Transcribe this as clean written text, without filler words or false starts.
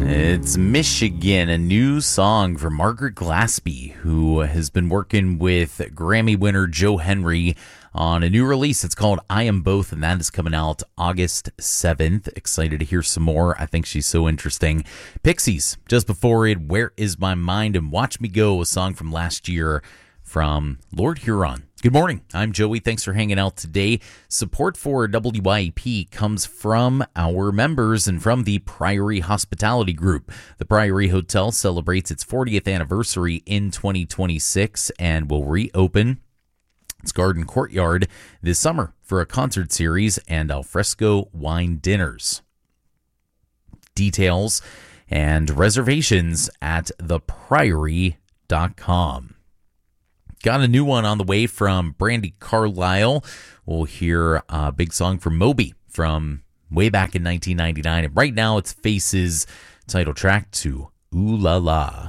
It's Michigan, a new song for Margaret Glaspie, who has been working with Grammy winner Joe Henry on a new release. It's called I Am Both, and that is coming out August 7th. Excited to hear some more. I think she's so interesting. Pixies, just before it, Where Is My Mind and Watch Me Go, a song from last year from Lord Huron. Good morning. I'm Joey. Thanks for hanging out today. Support for WYEP comes from our members and from the Priory Hospitality Group. The Priory Hotel celebrates its 40th anniversary in 2026 and will reopen its garden courtyard this summer for a concert series and alfresco wine dinners. Details and reservations at thepriory.com. Got a new one on the way from Brandi Carlile. We'll hear a big song from Moby from way back in 1999. And right now it's Faces title track to Ooh La La.